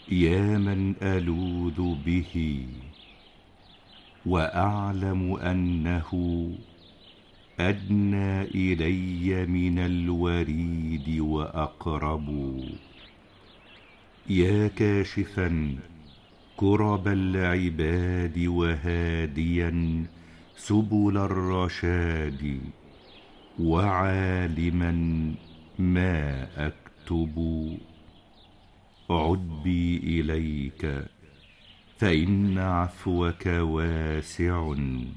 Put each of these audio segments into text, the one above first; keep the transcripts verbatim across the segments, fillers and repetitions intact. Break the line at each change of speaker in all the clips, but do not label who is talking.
يا من ألوذ به وأعلم أنه أدنى إلي من الوريد وأقرب. يا كاشفا كرب العباد وهاديا سبل الرشاد، وعالما ما أكتب، عد بي إليك فإن عفوك واسع،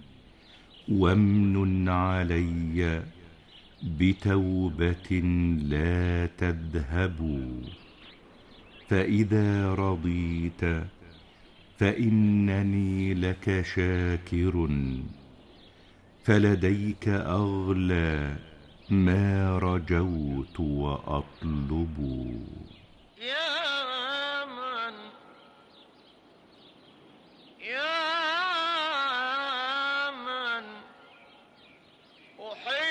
وامنن علي بتوبة لا تذهب. فإذا رضيت فإنني لك شاكر، فلديك أغلى ما رجوت وأطلب.
يا من يا من أحب